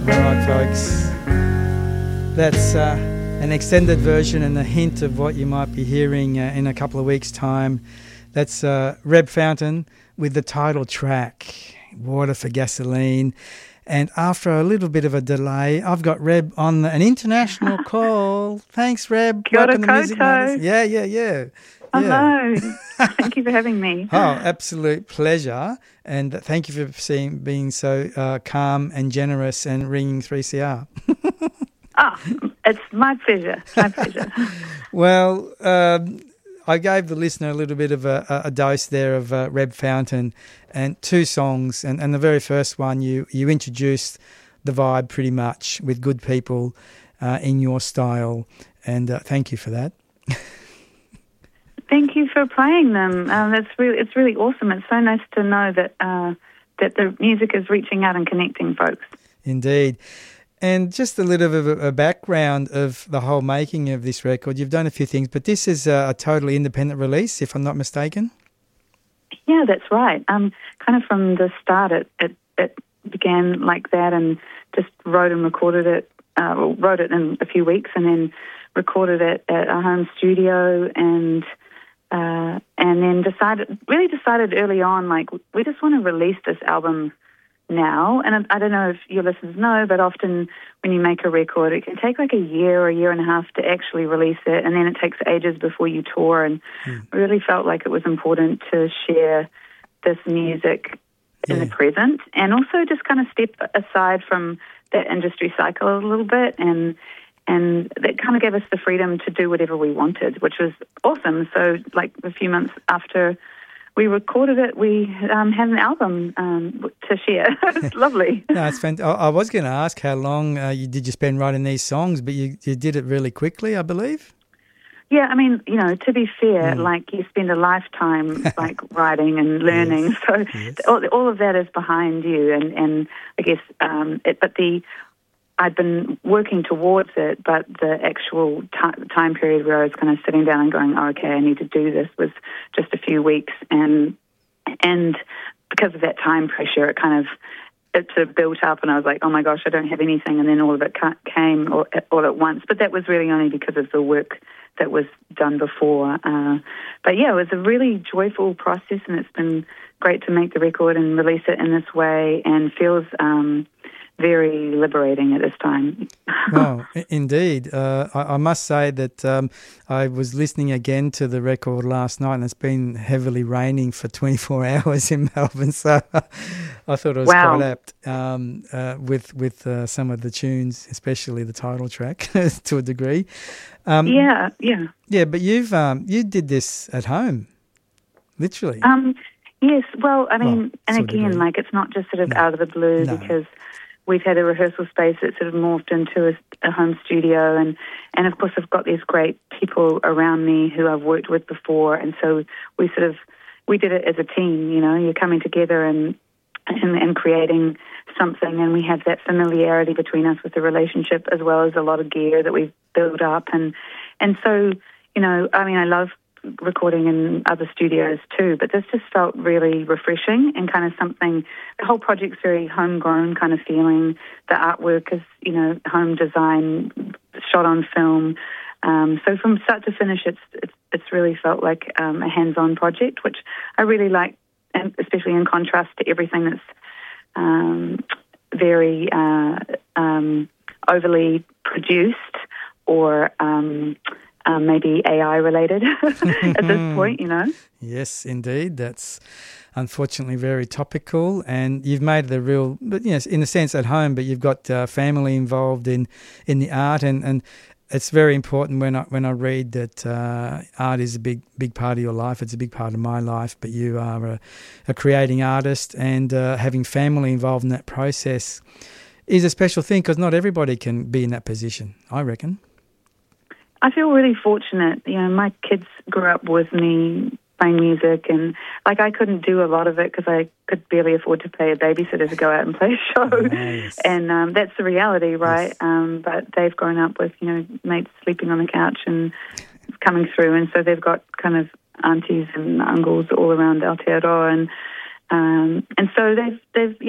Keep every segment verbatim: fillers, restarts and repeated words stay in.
All right, folks. That's uh, an extended version and a hint of what you might be hearing uh, in a couple of weeks' time. That's uh, Reb Fountain with the title track, Water for Gasoline. And after a little bit of a delay, I've got Reb on an international call. Thanks, Reb. Kia ora Welcome to Music koutou. Matters. Yeah, yeah, yeah. Hello. Thank you for having me. Oh, absolute pleasure. And thank you for seeing, being so uh, calm and generous and ringing three C R. Ah, it's my pleasure. My pleasure. Well, um, I gave the listener a little bit of a, a dose there of uh, Reb Fountain and two songs. And, and the very first one, you, you introduced the vibe pretty much with Good People uh, in your style. And uh, thank you for that. Thank you for playing them. Um, it's really, it's really awesome. It's so nice to know that uh, that the music is reaching out and connecting folks. Indeed. And just a little bit of a background of the whole making of this record. You've done a few things, but this is a, a totally independent release, if I'm not mistaken. Yeah, that's right. Um, kind of from the start, it, it, it began like that, and just wrote and recorded it. Uh, well, wrote it in a few weeks, and then recorded it at a home studio, and uh, and then decided, really decided early on, like we just want to release this album now. And I, I don't know if your listeners know, but often when you make a record, it can take like a year or a year and a half to actually release it, and then it takes ages before you tour. And mm. I really felt like it was important to share this music in yeah. the present, and also just kind of step aside from that industry cycle a little bit, and and that kind of gave us the freedom to do whatever we wanted, which was awesome. So like a few months after we recorded it, we um, had an album um, to share. It's lovely. No, it's fantastic. I was going to ask how long uh, you, did you spend writing these songs, but you, you did it really quickly, I believe. Yeah, I mean, you know, to be fair, mm. like you spend a lifetime like writing and learning, yes. so yes. All, all of that is behind you, and, and I guess, um, it, but the I'd been working towards it, but the actual t- time period where I was kind of sitting down and going, oh, okay, I need to do this, was just a few weeks, and and because of that time pressure, it kind of it sort of built up, and I was like, oh my gosh, I don't have anything, and then all of it came all, all at once. But that was really only because of the work that was done before. Uh, but yeah, it was a really joyful process, and it's been great to make the record and release it in this way, and feels um, very liberating at this time. Well, indeed. Uh, I, I must say that um, I was listening again to the record last night, and it's been heavily raining for twenty-four hours in Melbourne, so I thought it was wow. quite apt um, uh, with with uh, some of the tunes, especially the title track to a degree. Um, yeah, yeah. Yeah, but you've um, you did this at home, literally. Um, yes, well, I mean, well, and again, like it's not just sort of no. out of the blue, no. because we've had a rehearsal space that sort of morphed into a, a home studio, and, and of course I've got these great people around me who I've worked with before, and so we sort of, we did it as a team, you know, you're coming together and, and, and creating something, and we have that familiarity between us with the relationship, as well as a lot of gear that we've built up, and, and so, you know, I mean, I love recording in other studios too, but this just felt really refreshing and kind of something, the whole project's very homegrown kind of feeling. The artwork is, you know, home design, shot on film. Um, so from start to finish, it's it's, it's really felt like um, a hands-on project, which I really like, and especially in contrast to everything that's um, very uh, um, overly produced or um Um, maybe A I related at this point, you know. Yes, indeed. That's unfortunately very topical, and you've made the real, but yes, in a sense at home, but you've got uh, family involved in, in the art, and, and it's very important when I when I read that uh, art is a big big part of your life. It's a big part of my life, but you are a, a creating artist, and uh, having family involved in that process is a special thing, because not everybody can be in that position, I reckon. I feel really fortunate. You know, my kids grew up with me playing music, and like I couldn't do a lot of it because I could barely afford to pay a babysitter to go out and play a show. Nice. And um, that's the reality, right? Yes. Um, but they've grown up with, you know, mates sleeping on the couch and coming through, and so they've got kind of aunties and uncles all around Aotearoa, and um, and so they've they've yeah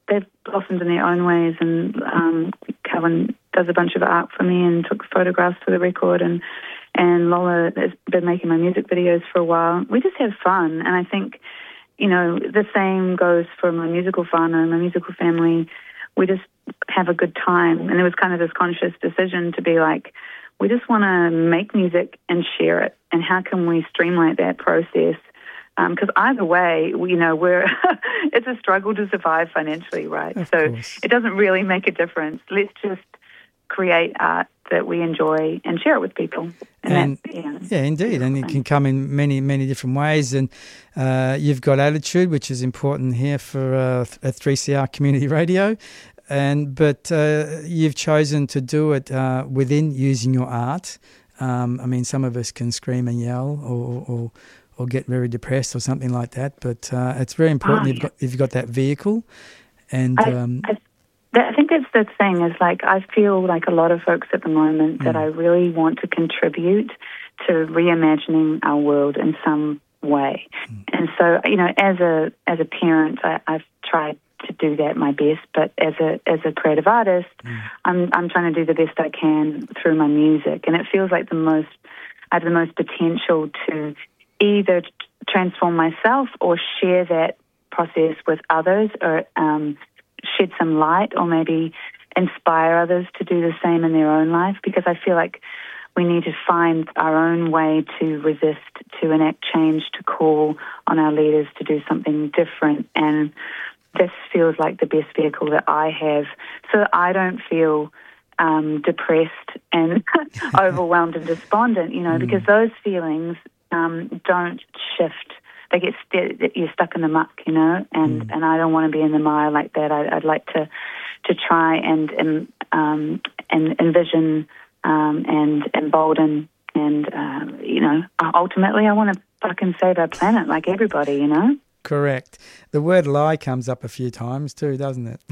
they've blossomed in their own ways. And um, Calvin does a bunch of art for me and took photographs for the record, and and Lola has been making my music videos for a while. We just have fun, and I think, you know, the same goes for my musical whānau, my musical family. We just have a good time, and there was kind of this conscious decision to be like, we just want to make music and share it, and how can we streamline that process? Because um, either way, you know, we're it's a struggle to survive financially, right? Of so course. It doesn't really make a difference. Let's just create art that we enjoy and share it with people. And, and that, yeah, yeah, indeed, and it can come in many, many different ways. And uh, you've got attitude, which is important here for uh, at three C R Community Radio. And but uh, you've chosen to do it uh, within using your art. Um, I mean, some of us can scream and yell, or, or or get very depressed or something like that. But uh, it's very important. Oh, you've yeah. got you've got that vehicle, and I, um, I, I think that's the thing. Is like I feel like a lot of folks at the moment mm. that I really want to contribute to reimagining our world in some way. Mm. And so, you know, as a as a parent, I, I've tried to do that my best, but as a as a creative artist, mm. I'm I'm trying to do the best I can through my music, and it feels like the most I have the most potential to either transform myself or share that process with others, or um, shed some light, or maybe inspire others to do the same in their own life. Because I feel like we need to find our own way to resist, to enact change, to call on our leaders to do something different. And this feels like the best vehicle that I have, so that I don't feel um, depressed and overwhelmed and despondent, you know, mm. because those feelings um, don't shift. They get st- you're stuck in the muck, you know, and, mm. and I don't want to be in the mire like that. I, I'd like to to try and and, um, and envision um, and embolden, and uh, you know, ultimately, I want to fucking save our planet like everybody, you know. Correct. The word lie comes up a few times too, doesn't it?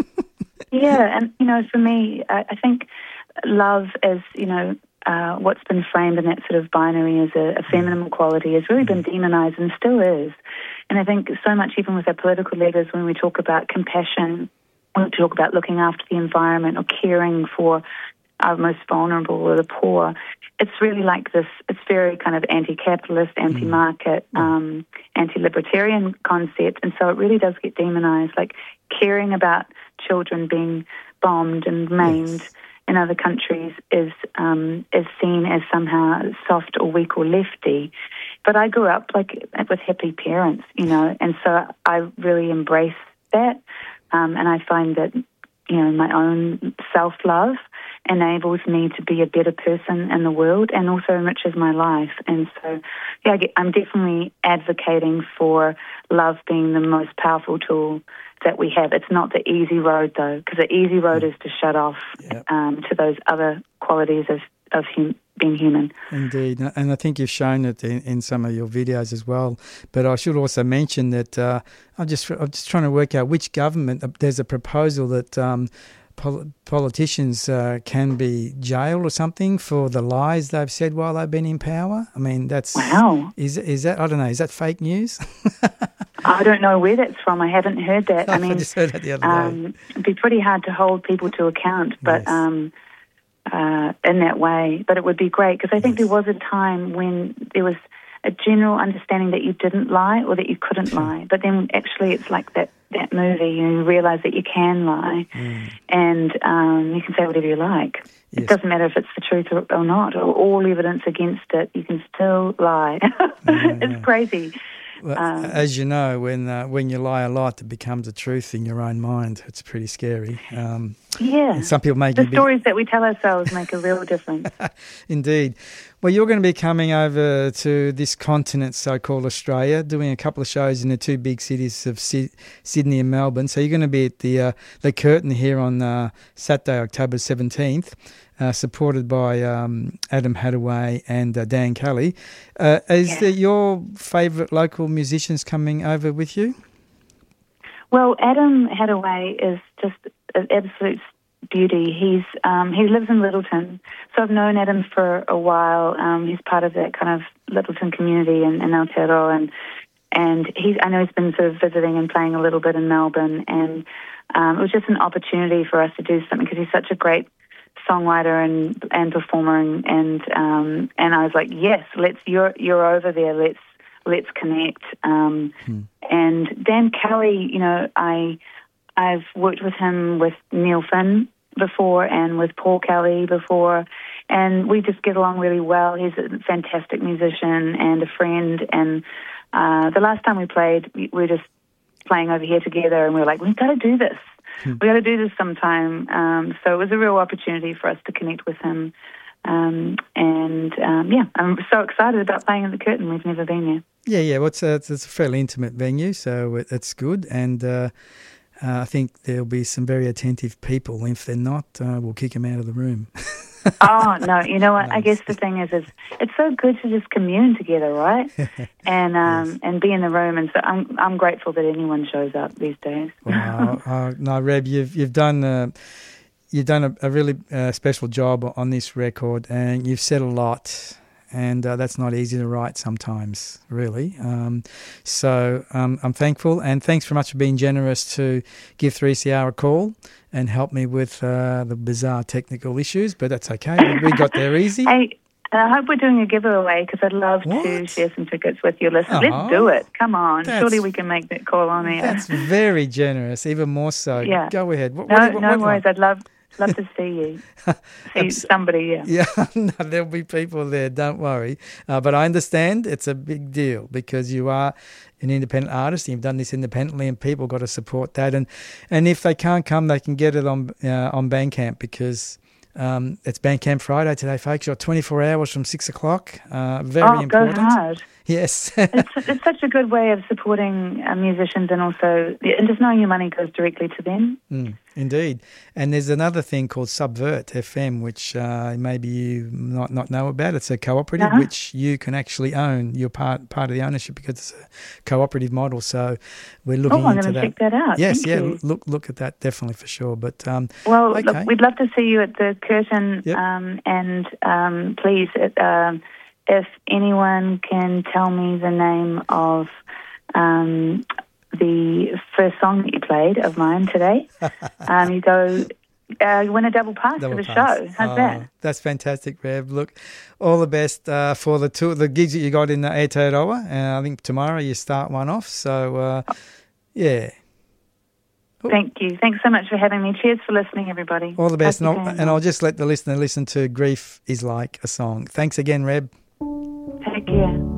Yeah, and, you know, for me, I, I think love is, you know, uh, what's been framed in that sort of binary as a, a feminine quality has really been demonized and still is. And I think so much, even with our political leaders, when we talk about compassion, when we talk about looking after the environment or caring for our most vulnerable or the poor, it's really like this, it's very kind of anti-capitalist, anti-market, mm. um, anti-libertarian concept. And so it really does get demonized, like caring about children being bombed and maimed yes. in other countries is um, is seen as somehow soft or weak or lefty. But I grew up like with happy parents, you know, and so I really embrace that. Um, and I find that, you know, my own self-love enables me to be a better person in the world and also enriches my life. And so, yeah, I'm definitely advocating for love being the most powerful tool that we have. It's not the easy road, though, because the easy road is to shut off yep. um, to those other qualities of, of hum- being human. Indeed, and I think you've shown it in, in some of your videos as well. But I should also mention that uh, I'm just I'm just trying to work out which government. There's a proposal that um, pol- politicians uh, can be jailed or something for the lies they've said while they've been in power. I mean, that's wow. Is is that I don't know? Is that fake news? I don't know where that's from. I haven't heard that. I mean, I just heard that the other um, day. It'd be pretty hard to hold people to account, but yes. um, uh, in that way. But it would be great, because I think yes. there was a time when there was a general understanding that you didn't lie or that you couldn't lie. But then actually it's like that, that movie, you realise that you can lie mm. and um, you can say whatever you like. Yes. It doesn't matter if it's the truth or, or not, or all evidence against it, you can still lie. yeah, it's yeah. crazy. Well, um, as you know, when uh, when you lie a lot, it becomes a truth in your own mind. It's pretty scary. Um, yeah. And some people make the you stories that we tell ourselves make a real difference. Indeed. Well, you're going to be coming over to this continent, so-called Australia, doing a couple of shows in the two big cities of C- Sydney and Melbourne. So you're going to be at the uh, the Curtain here on uh, Saturday, October seventeenth. Uh, supported by um, Adam Hadaway and uh, Dan Kelly. Uh, is yeah. there your favourite local musicians coming over with you? Well, Adam Hadaway is just an absolute beauty. He's um, he lives in Littleton, so I've known Adam for a while. Um, he's part of that kind of Littleton community in, in Aotearoa, and and he's I know he's been sort of visiting and playing a little bit in Melbourne, and um, it was just an opportunity for us to do something because he's such a great songwriter and and performer, and and, um, and I was like, yes, let's you're you're over there, let's let's connect. Um, hmm. And Dan Kelly, you know, I I've worked with him with Neil Finn before and with Paul Kelly before, and we just get along really well. He's a fantastic musician and a friend, and uh, the last time we played, we, we were just playing over here together, and we were like, we've got to do this. Hmm. We've got to do this sometime. Um, so it was a real opportunity for us to connect with him. Um, and, um, yeah, I'm so excited about playing at the Curtin. We've never been there. Yeah, yeah. Well, it's, a, it's a fairly intimate venue, so it, it's good. And uh, uh, I think there'll be some very attentive people. If they're not, uh, we'll kick them out of the room. Oh, no, you know what? I guess the thing is, is it's so good to just commune together, right? And um, yes. and be in the room. And so I'm I'm grateful that anyone shows up these days. Wow. uh, no, Reb, you've you've done uh, you've done a, a really uh, special job on this record, and you've said a lot. And uh, that's not easy to write sometimes, really. Um, so um, I'm thankful, and thanks very much for being generous to give three C R a call and help me with uh, the bizarre technical issues, but that's okay. We got there easy. Hey, I hope we're doing a giveaway because I'd love what? to share some tickets with your listeners. Oh, let's do it. Come on. Surely we can make that call on air. That's very generous, even more so. Yeah. Go ahead. What, no what, what, no what worries. I'd love... Love to see you. See somebody, yeah. Yeah, no, there'll be people there, don't worry. Uh, but I understand it's a big deal because you are an independent artist and you've done this independently, and people got to support that. And and if they can't come, they can get it on uh, on Bandcamp because um, it's Bandcamp Friday today, folks. You're twenty-four hours from six o'clock. Uh, very oh, important. Go hard. Yes. it's, it's such a good way of supporting uh, musicians, and also and just knowing your money goes directly to them. Mm, indeed. And there's another thing called Subvert F M, which uh, maybe you not, not know about. It's a cooperative uh-huh. which you can actually own. You're part part of the ownership because it's a cooperative model. So we're looking oh, I'm into going to that. check that out. Yes, Thank yeah. you. Look look at that definitely for sure. But um, well, okay. look, we'd love to see you at the Curtin, yep. um, and um, please. It, um, If anyone can tell me the name of um, the first song that you played of mine today, um, you go, uh, you win a double pass double for the pass. show. How's oh, that? That's fantastic, Reb. Look, all the best uh, for the two the gigs that you got in uh, Aotearoa. Uh, I think tomorrow you start one off. So, uh, yeah. Thank you. Thanks so much for having me. Cheers for listening, everybody. All the best. And I'll, and I'll just let the listener listen to Grief is Like a Song. Thanks again, Reb. Take care.